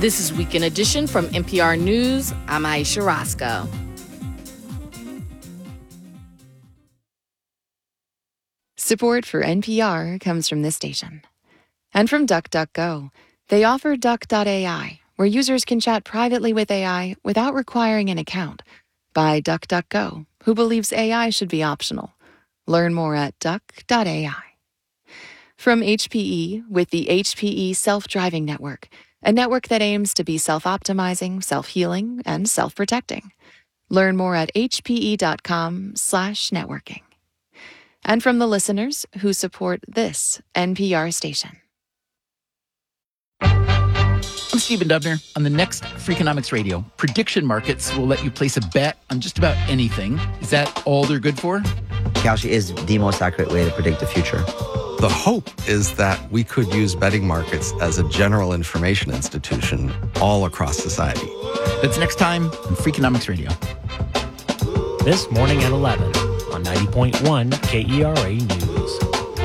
This is Weekend Edition from NPR News. I'm Aisha Roscoe. Support for NPR comes from this station. And from DuckDuckGo. They offer Duck.ai, where users can chat privately with AI without requiring an account. By DuckDuckGo, who believes AI should be optional. Learn more at Duck.ai. From HPE, with the HPE Self-Driving Network, a network that aims to be self-optimizing, self-healing, and self-protecting. Learn more at hpe.com/networking. And from the listeners who support this NPR station. I'm Stephen Dubner. On the next Freakonomics Radio, prediction markets will let you place a bet on just about anything. Is that all they're good for? Kalshi is the most accurate way to predict the future. The hope is that we could use betting markets as a general information institution all across society. That's next time on Freakonomics Radio. This morning at 11 on 90.1 KERA News.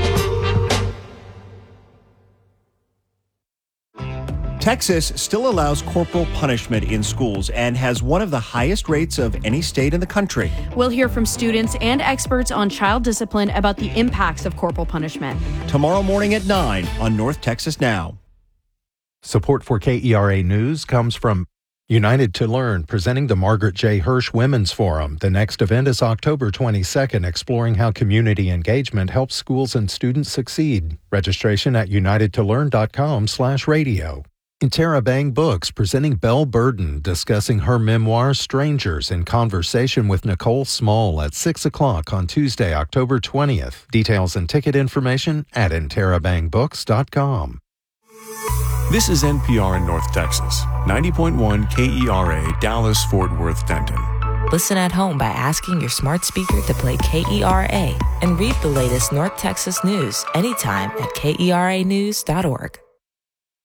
Texas still allows corporal punishment in schools and has one of the highest rates of any state in the country. We'll hear from students and experts on child discipline about the impacts of corporal punishment. Tomorrow morning at 9 on North Texas Now. Support for KERA News comes from United to Learn, presenting the Margaret J. Hirsch Women's Forum. The next event is October 22nd, exploring how community engagement helps schools and students succeed. Registration at unitedtolearn.com/radio. Interabang Books, presenting Belle Burden, discussing her memoir, Strangers, in conversation with Nicole Small at 6 o'clock on Tuesday, October 20th. Details and ticket information at interabangbooks.com. This is NPR in North Texas, 90.1 KERA, Dallas, Fort Worth, Denton. Listen at home by asking your smart speaker to play KERA and read the latest North Texas news anytime at KERAnews.org.